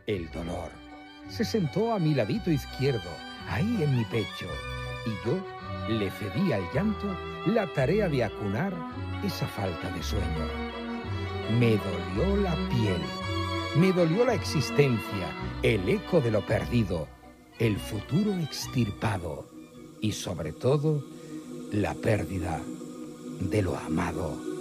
el dolor. Se sentó a mi ladito izquierdo, ahí en mi pecho, y yo le cedí al llanto la tarea de acunar esa falta de sueño. Me dolió la piel, me dolió la existencia, el eco de lo perdido, el futuro extirpado y sobre todo la pérdida de lo amado.